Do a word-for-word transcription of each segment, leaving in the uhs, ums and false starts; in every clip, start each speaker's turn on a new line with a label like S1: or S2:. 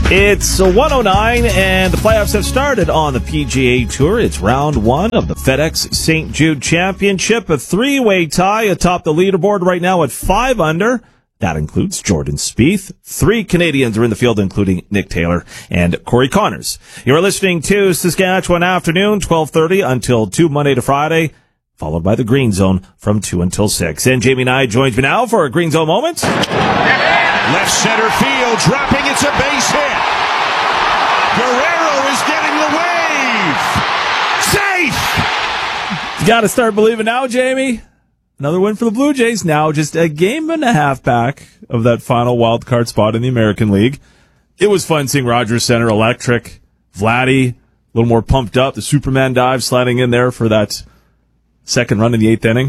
S1: It's one oh nine, and the playoffs have started on the P G A Tour. It's round one of the FedEx Saint Jude Championship, a three-way tie atop the leaderboard right now at five under. That includes Jordan Spieth. Three Canadians are in the field, including Nick Taylor and Corey Connors. You're listening to Saskatchewan Afternoon, twelve thirty until two, Monday to Friday, followed by the Green Zone from two until six. And Jamie Nye joins me now for a Green Zone moment.
S2: Left center field, dropping, it's a base hit. Guerrero is getting the wave. Safe!
S1: You gotta start believing now, Jamie. Another win for the Blue Jays. Now just a game and a half back of that final wild card spot in the American League. It was fun seeing Rogers Center electric. Vladdy, a little more pumped up. The Superman dive sliding in there for that second run in the eighth inning.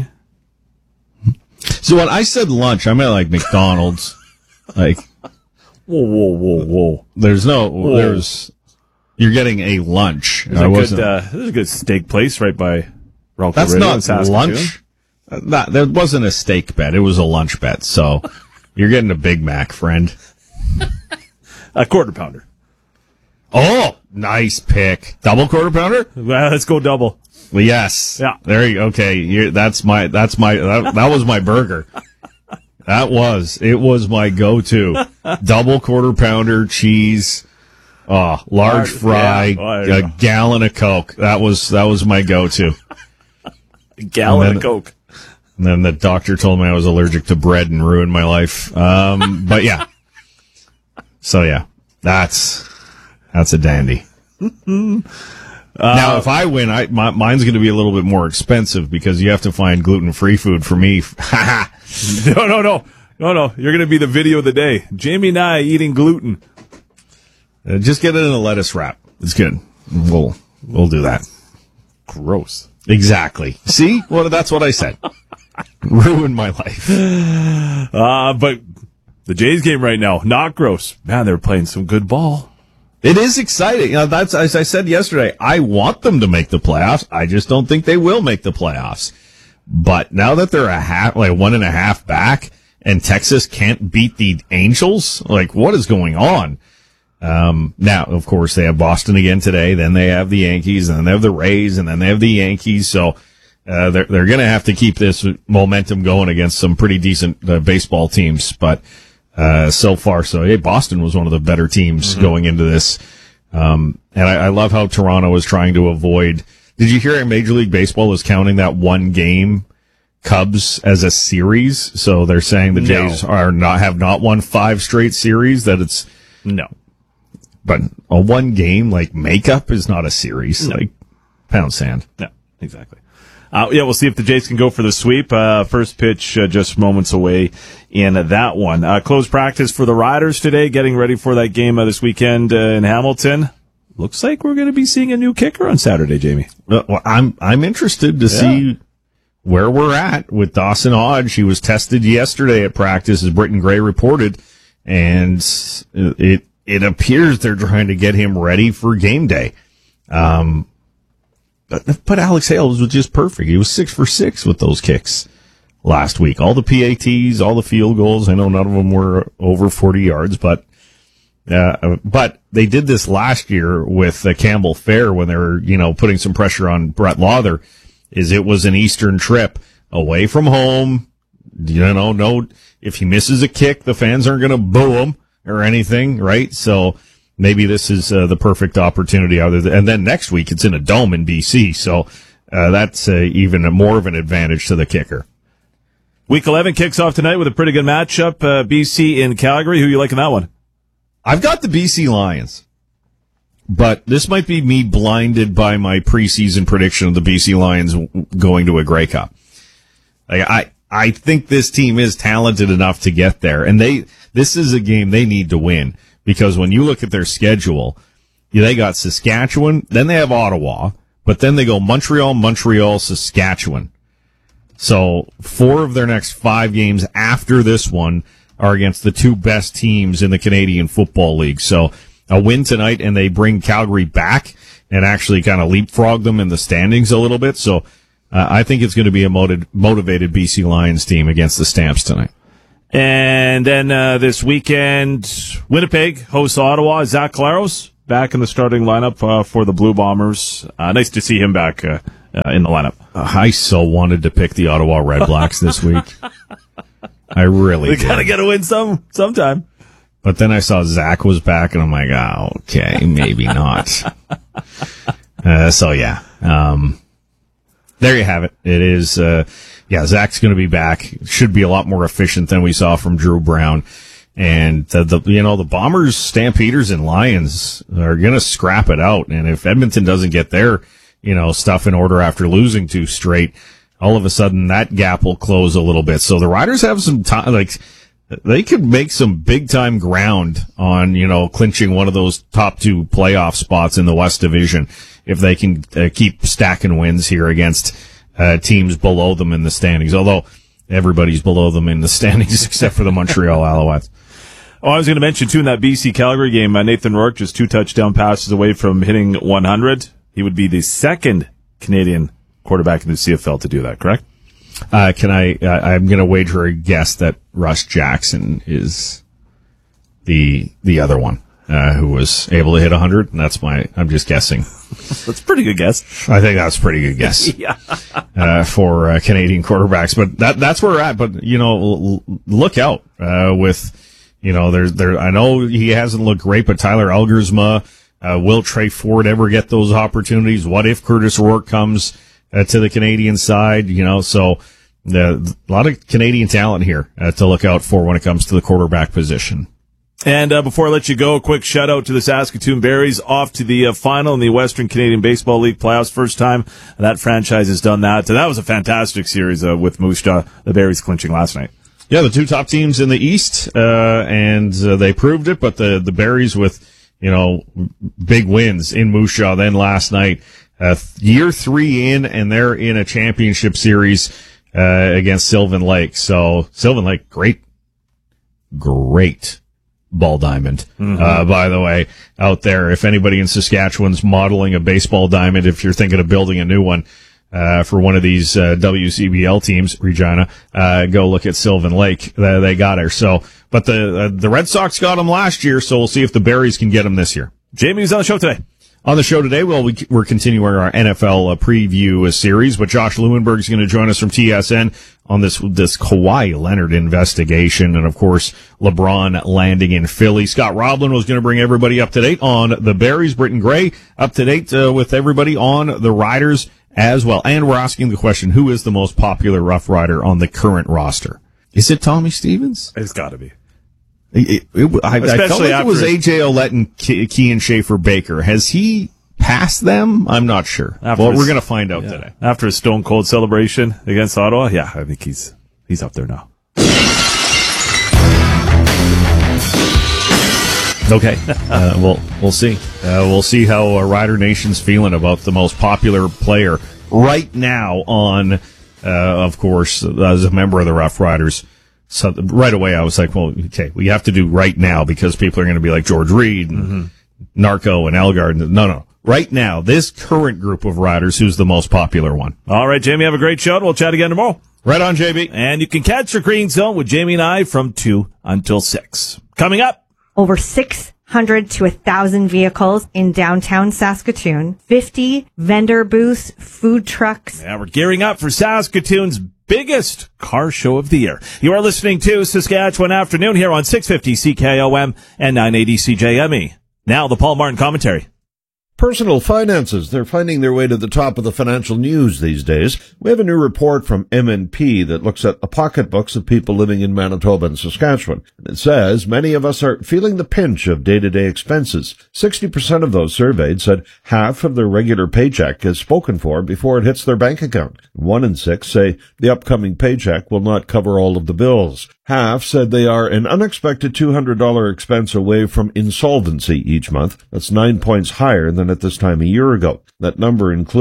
S3: So when I said lunch, I meant like McDonald's. Like,
S1: whoa, whoa, whoa, whoa.
S3: There's no,
S1: whoa. there's,
S3: you're getting a lunch.
S1: There's, a good, uh, there's a good steak place right by Ralph.
S3: That's not lunch. Uh, that, there wasn't a steak bet. It was a lunch bet. So you're getting a Big Mac, friend.
S1: A quarter pounder.
S3: Oh, nice pick. Double quarter pounder?
S1: Well, let's go double.
S3: Well, yes.
S1: Yeah.
S3: There you go. Okay. You're, that's my, that's my, that, that was my burger. That was, it was my go-to. Double quarter pounder, cheese, oh, large fry,
S1: yeah. oh,
S3: a go. gallon of Coke. That was, that was my go-to.
S1: A gallon
S3: then,
S1: of Coke.
S3: And then the doctor told me I was allergic to bread and ruined my life. Um, but yeah. So yeah, that's, that's a dandy. Uh, now, if I win, I my, mine's going to be a little bit more expensive because you have to find gluten-free food for me.
S1: no, no, no. No, no. You're going to be the video of the day. Jamie Nye eating gluten.
S3: Uh, just get it in a lettuce wrap. It's good. We'll, we'll do that.
S1: Gross.
S3: Exactly. See? Well, that's what I said. Ruined my life.
S1: Uh, but the Jays game right now, not gross. Man, they're playing some good ball.
S3: It is exciting. You know, that's, as I said yesterday, I want them to make the playoffs. I just don't think they will make the playoffs. But now that they're a half, like one and a half back, and Texas can't beat the Angels, like what is going on? Um, now, of course, they have Boston again today. Then they have the Yankees, and then they have the Rays, and then they have the Yankees. So uh, they're they're going to have to keep this momentum going against some pretty decent uh, baseball teams. But Uh, so far, so hey, Boston was one of the better teams mm-hmm. going into this. Um, and I, I love how Toronto was trying to avoid. Did you hear Major League Baseball is counting that one game Cubs as a series? So they're saying the Jays no. are not, have not won five straight series, that it's
S1: no,
S3: but a one game like makeup is not a series,
S1: no.
S3: like pound sand.
S1: No, exactly. Uh, yeah, we'll see if the Jays can go for the sweep. Uh, first pitch uh, just moments away in that one. Uh, closed practice for the Riders today, getting ready for that game uh, this weekend uh, in Hamilton. Looks like we're going to be seeing a new kicker on Saturday, Jamie.
S3: Uh, well, I'm I'm interested to yeah. see where we're at with Dawson Hodge. He was tested yesterday at practice, as Britton Gray reported, and it it appears they're trying to get him ready for game day. Um. But, but Alex Hales was just perfect. He was six for six with those kicks last week. All the P A Ts, all the field goals. I know none of them were over forty yards, but uh, but they did this last year with uh, Campbell Fair when they were, you know, putting some pressure on Brett Lawther. Is it was an Eastern trip away from home. You know, no, if he misses a kick, the fans aren't going to boo him or anything, right? So. Maybe this is uh, the perfect opportunity. Other than, and then next week it's in a dome in B C, so uh, that's uh, even a more of an advantage to the kicker.
S1: Week eleven kicks off tonight with a pretty good matchup. Uh, B C in Calgary. Who you like in that one?
S3: I've got the B C Lions, but this might be me blinded by my preseason prediction of the B C Lions going to a Grey Cup. Like, I I think this team is talented enough to get there, and they this is a game they need to win. Because when you look at their schedule, they got Saskatchewan, then they have Ottawa, but then they go Montreal, Montreal, Saskatchewan. So four of their next five games after this one are against the two best teams in the Canadian Football League. So a win tonight, and they bring Calgary back and actually kind of leapfrog them in the standings a little bit. So uh, I think it's going to be a motiv- motivated B C Lions team against the Stamps tonight.
S1: And then uh, this weekend, Winnipeg hosts Ottawa. Zach Collaros back in the starting lineup uh, for the Blue Bombers. Uh, nice to see him back uh, uh, in the lineup.
S3: Uh, I so wanted to pick the Ottawa Red Blacks this week. I really
S1: We
S3: did.
S1: gotta get a win some sometime.
S3: But then I saw Zach was back, and I'm like, oh, okay, maybe not. uh, so, yeah. Um, there you have it. It is, uh, yeah, Zach's going to be back. Should be a lot more efficient than we saw from Drew Brown. And, the, the you know, the Bombers, Stampeders, and Lions are going to scrap it out. And if Edmonton doesn't get their, you know, stuff in order after losing two straight, all of a sudden that gap will close a little bit. So the Riders have some time, like, they could make some big time ground on, you know, clinching one of those top two playoff spots in the West Division if they can uh, keep stacking wins here against uh, teams below them in the standings. Although everybody's below them in the standings except for the Montreal Alouettes.
S1: Oh, I was going to mention too in that B C Calgary game, uh, Nathan Rourke just two touchdown passes away from hitting one hundred. He would be the second Canadian quarterback in the C F L to do that, correct?
S3: Uh, can I, uh, I'm going to wager a guess that Russ Jackson is the, the other one, uh, who was able to hit one hundred. And that's my, I'm just guessing.
S1: That's a pretty good guess.
S3: I think that's a pretty good guess.
S1: Yeah.
S3: uh, for, uh, Canadian quarterbacks. But that, that's where we're at. But, you know, l- look out, uh, with, you know, there's, there, I know he hasn't looked great, but Tyler Elgersma, uh, will Trey Ford ever get those opportunities? What if Curtis Rourke comes, Uh, to the Canadian side, you know, so uh, a lot of Canadian talent here uh, to look out for when it comes to the quarterback position.
S1: And uh, before I let you go, a quick shout out to the Saskatoon Berries, off to the uh, final in the Western Canadian Baseball League playoffs. First time that franchise has done that. So that was a fantastic series uh, with Moose Jaw, the Berries clinching last night.
S3: Yeah, the two top teams in the East, uh, and uh, they proved it, but the, the Berries with, you know, big wins in Moose Jaw then last night. Uh, year three in, and they're in a championship series, uh, against Sylvan Lake. So, Sylvan Lake, great, great ball diamond, mm-hmm. uh, by the way, out there. If anybody in Saskatchewan's modeling a baseball diamond, if you're thinking of building a new one, uh, for one of these, uh, W C B L teams, Regina, uh, go look at Sylvan Lake. Uh, they got her. So, but the, uh, the Red Sox got them last year, so we'll see if the Berries can get them this year.
S1: Jamie's on the show today.
S3: On the show today, well, we, we're continuing our N F L uh, preview uh, series, but Josh Lewenberg is going to join us from T S N on this this Kawhi Leonard investigation, and of course, LeBron landing in Philly. Scott Roblin was going to bring everybody up to date on the Berries. Britton Gray up to date uh, with everybody on the Riders as well. And we're asking the question, who is the most popular Rough Rider on the current roster? Is it Tommy Stevens?
S1: It's got to be.
S3: It, it, I, I felt like it was A J Ouellette and Ke- Kean Schaefer-Baker. Has he passed them? I'm not sure. After well, his, we're going to find out yeah. today.
S1: After a stone cold celebration against Ottawa, yeah, I think he's he's up there now.
S3: Okay, uh, we'll we'll see. Uh, we'll see how uh, Rider Nation's feeling about the most popular player right now on, uh, of course, as a member of the Rough Riders. So right away, I was like, well, okay, we have to do right now because people are going to be like George Reed and mm-hmm. Narco and Elgard. No, no. Right now, this current group of riders, who's the most popular one?
S1: All right, Jamie, have a great show. We'll chat again tomorrow.
S3: Right on, J B.
S1: And you can catch the Green Zone with Jamie and I from two until six. Coming up.
S4: Over six hundred to one thousand vehicles in downtown Saskatoon, fifty vendor booths, food trucks.
S1: Yeah, we're gearing up for Saskatoon's biggest car show of the year. You are listening to Saskatchewan Afternoon here on six fifty C K O M and nine eighty C J M E. Now the Paul Martin commentary.
S5: Personal finances, they're finding their way to the top of the financial news these days. We have a new report from M N P that looks at the pocketbooks of people living in Manitoba and Saskatchewan. And it says many of us are feeling the pinch of day-to-day expenses. sixty percent of those surveyed said half of their regular paycheck is spoken for before it hits their bank account. One in six say the upcoming paycheck will not cover all of the bills. Half said they are an unexpected two hundred dollars expense away from insolvency each month. That's nine points higher than at this time a year ago. That number includes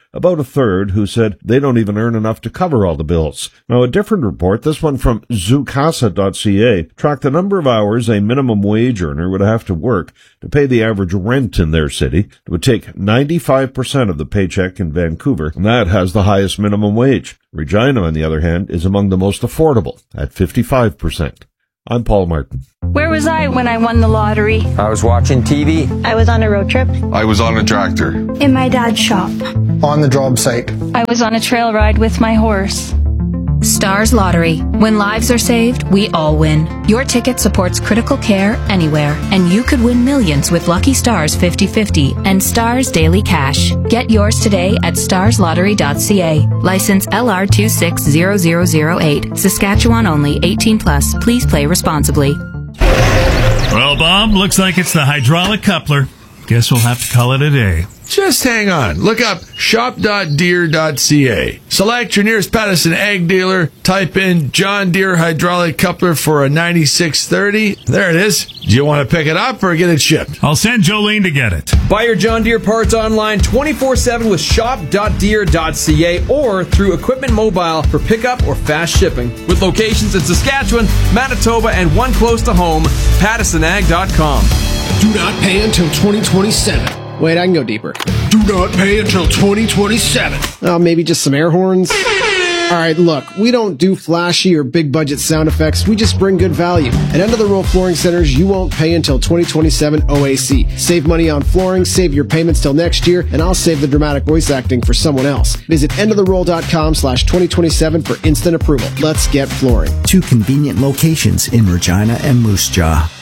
S5: about a third who said they don't even earn enough to cover all the bills. Now, a different report, this one from zoocasa dot c a, tracked the number of hours a minimum wage earner would have to work to pay the average rent in their city. It would take ninety-five percent of the paycheck in Vancouver, and that has the highest minimum wage. Regina, on the other hand, is among the most affordable at fifty-five percent. I'm Paul Martin.
S6: Where was I when I won the lottery?
S7: I was watching T V.
S8: I was on a road trip.
S9: I was on a tractor.
S8: In my dad's shop.
S10: On the job site.
S6: I was on a trail ride with my horse.
S11: Stars Lottery. When lives are saved, we all win. Your ticket supports critical care anywhere, and you could win millions with Lucky Stars fifty fifty and Stars Daily Cash. Get yours today at stars lottery dot c a. License L R two six zero zero zero eight. Saskatchewan only. eighteen plus. Please play responsibly.
S12: Well, Bob, looks like it's the hydraulic coupler. Guess we'll have to call it a day.
S2: Just hang on. Look up shop dot deere dot c a. Select your nearest Patterson ag dealer. Type in John Deere hydraulic coupler for a ninety-six thirty. There it is. Do you want to pick it up or get it shipped?
S12: I'll send Jolene to get it.
S13: Buy your John Deere parts online twenty-four seven with shop dot deere dot c a or through Equipment Mobile for pickup or fast shipping. With locations in Saskatchewan, Manitoba, and one close to home, Patterson Ag dot com.
S14: Do not pay until twenty twenty-seven.
S15: Wait, I can go deeper.
S14: Do not pay until twenty twenty-seven.
S15: Oh, maybe just some air horns? All right, look, we don't do flashy or big budget sound effects. We just bring good value. At End of the Row Flooring Centers, you won't pay until twenty twenty-seven O A C. Save money on flooring, save your payments till next year, and I'll save the dramatic voice acting for someone else. Visit end of the roll dot com slash twenty twenty-seven for instant approval. Let's get flooring.
S16: Two convenient locations in Regina and Moose Jaw.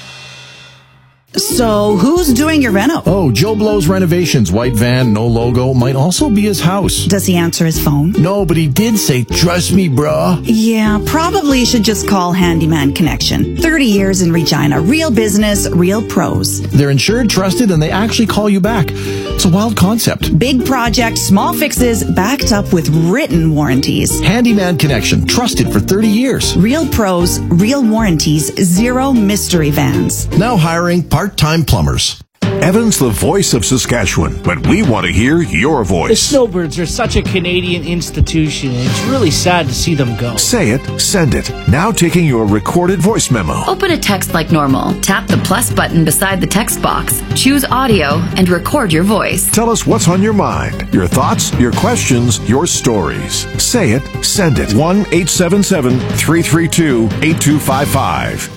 S17: So, who's doing your reno?
S18: Oh, Joe Blow's Renovations. White van, no logo. Might also be his house.
S17: Does he answer his phone?
S18: No, but he did say, trust me, bruh.
S17: Yeah, probably should just call Handyman Connection. thirty years in Regina. Real business, real pros.
S18: They're insured, trusted, and they actually call you back. It's a wild concept.
S17: Big project, small fixes, backed up with written warranties.
S18: Handyman Connection. Trusted for thirty years.
S17: Real pros, real warranties, zero mystery vans.
S18: Now hiring part-time plumbers.
S19: Evan's the voice of Saskatchewan, but we want to hear your voice.
S20: The Snowbirds are such a Canadian institution, and it's really sad to see them go.
S19: Say it, send it. Now taking your recorded voice memo.
S11: Open a text like normal. Tap the plus button beside the text box. Choose audio and record your voice.
S19: Tell us what's on your mind, your thoughts, your questions, your stories. Say it, send it. one eight seven seven, three three two, eight two five five.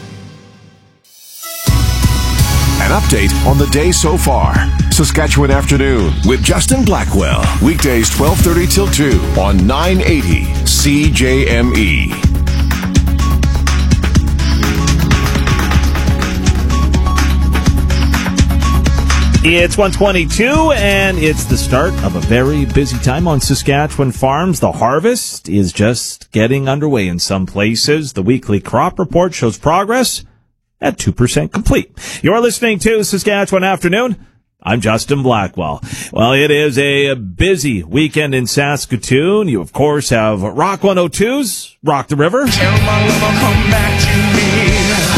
S19: An update on the day so far. Saskatchewan Afternoon with Justin Blackwell. Weekdays twelve thirty till two on nine eighty C J M E.
S1: It's one twenty-two, and it's the start of a very busy time on Saskatchewan farms. The harvest is just getting underway in some places. The weekly crop report shows progress at two percent complete. You're listening to Saskatchewan Afternoon. I'm Justin Blackwell. Well, it is a busy weekend in Saskatoon. You, of course, have Rock one oh two's Rock the River.
S2: Tell my lover come back to me.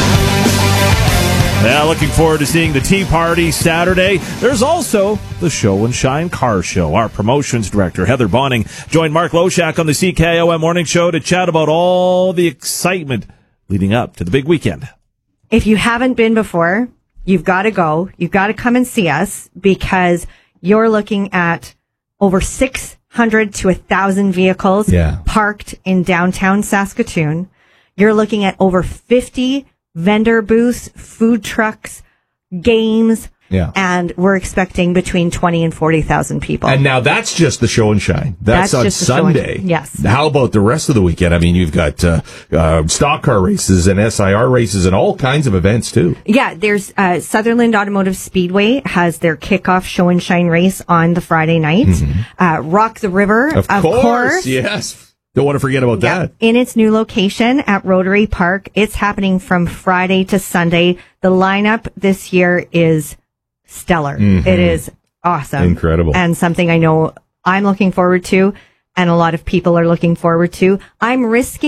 S1: Yeah, looking forward to seeing the Tea Party Saturday. There's also the Show and Shine Car Show. Our promotions director, Heather Bonning, joined Mark Loshak on the C K O M Morning Show to chat about all the excitement leading up to the big weekend.
S4: If you haven't been before, you've got to go. You've got to come and see us because you're looking at over six hundred to one thousand vehicles
S3: yeah.
S4: parked in downtown Saskatoon. You're looking at over fifty vendor booths, food trucks, games,
S3: yeah.
S4: and we're expecting between twenty and forty thousand people.
S3: And now that's just the show and shine. That's,
S4: that's
S3: on
S4: just
S3: Sunday.
S4: Yes.
S3: How about the rest of the weekend? I mean, you've got uh, uh, stock car races and S I R races and all kinds of events, too.
S4: Yeah, there's uh, Sutherland Automotive Speedway has their kickoff show and shine race on the Friday night. Mm-hmm. Uh, Rock the River,
S3: of,
S4: of
S3: course,
S4: course.
S3: Yes. Don't want to forget about
S4: yeah,
S3: that.
S4: In its new location at Rotary Park. It's happening from Friday to Sunday. The lineup this year is stellar. Mm-hmm. It is awesome.
S3: Incredible.
S4: And something I know I'm looking forward to and a lot of people are looking forward to. I'm risking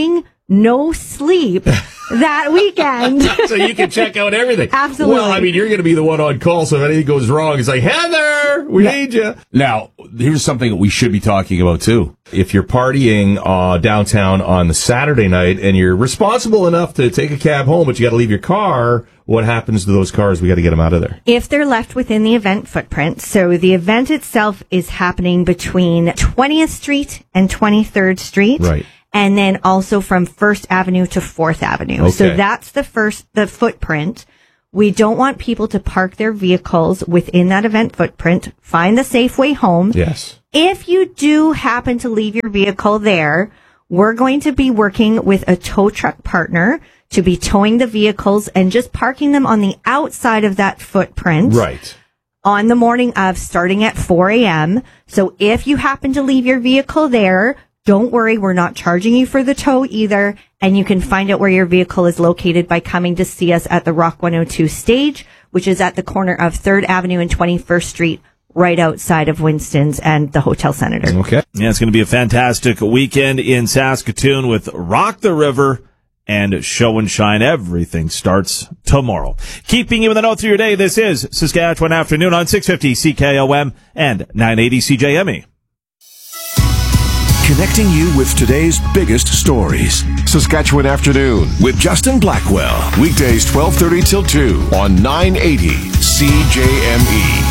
S4: no sleep that weekend.
S7: So you can check out everything.
S4: Absolutely.
S7: Well, I mean, you're going to be the one on call, so if anything goes wrong, it's like, Heather, we
S4: Yeah.
S7: need you. Now, here's something that we should be talking about, too. If you're partying uh, downtown on the Saturday night and you're responsible enough to take a cab home, but you got to leave your car, what happens to those cars? We got to get them out of there.
S4: If they're left within the event footprint, so the event itself is happening between twentieth Street and twenty-third Street.
S7: Right.
S4: And then also from First Avenue to Fourth Avenue.
S7: Okay.
S4: So that's the first, the footprint. We don't want people to park their vehicles within that event footprint. Find the safe way home.
S7: Yes.
S4: If you do happen to leave your vehicle there, we're going to be working with a tow truck partner to be towing the vehicles and just parking them on the outside of that footprint.
S7: Right.
S4: On the morning of starting at four a.m. So if you happen to leave your vehicle there, don't worry, we're not charging you for the tow either, and you can find out where your vehicle is located by coming to see us at the Rock one oh two stage, which is at the corner of third Avenue and twenty-first Street, right outside of Winston's and the Hotel Senator.
S7: Okay.
S1: Yeah, it's going to be a fantastic weekend in Saskatoon with Rock the River and Show and Shine. Everything starts tomorrow. Keeping you in the know through your day, this is Saskatchewan Afternoon on six fifty C K O M and nine eighty C J M E.
S19: Connecting you with today's biggest stories. Saskatchewan Afternoon with Justin Blackwell. Weekdays twelve thirty till two on nine eighty C J M E.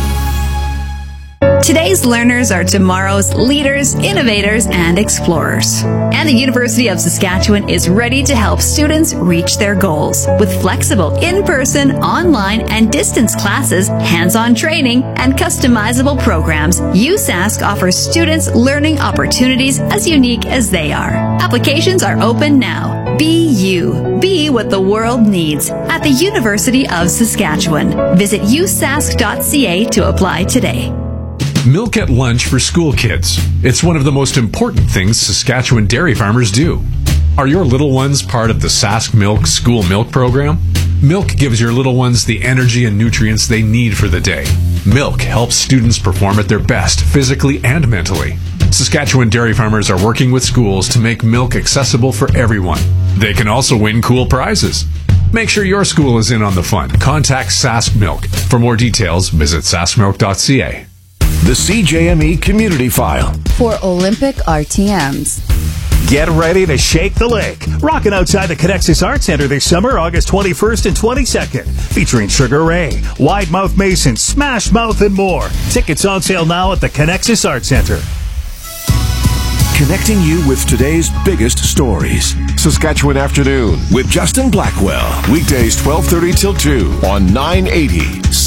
S17: Today's learners are tomorrow's leaders, innovators, and explorers. And the University of Saskatchewan is ready to help students reach their goals with flexible in-person, online, and distance classes, hands-on training, and customizable programs. U S A S C offers students learning opportunities as unique as they are. Applications are open now. Be you. Be what the world needs at the University of Saskatchewan. Visit u s a s c dot c a to apply today.
S9: Milk at lunch for school kids. It's one of the most important things Saskatchewan dairy farmers do. Are your little ones part of the Sask Milk School Milk Program? Milk gives your little ones the energy and nutrients they need for the day. Milk helps students perform at their best physically and mentally. Saskatchewan dairy farmers are working with schools to make milk accessible for everyone. They can also win cool prizes. Make sure your school is in on the fun. Contact Sask Milk. For more details, visit sask milk dot c a.
S19: The C J M E Community File.
S10: For Olympic R T Ms.
S21: Get ready to shake the lake. Rocking outside the Connexus Arts Center this summer, August twenty-first and twenty-second. Featuring Sugar Ray, Wide Mouth Mason, Smash Mouth, and more. Tickets on sale now at the Connexus Arts Center.
S19: Connecting you with today's biggest stories. Saskatchewan Afternoon with Justin Blackwell. Weekdays twelve thirty till two on nine eighty